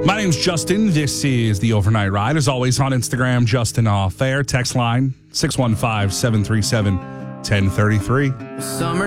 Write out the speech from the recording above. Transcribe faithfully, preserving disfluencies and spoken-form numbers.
My name's Justin. This is the Overnight Ride. As always, on Instagram, Justin Off Air. Text line six one five, seven three seven, one zero three three. Summer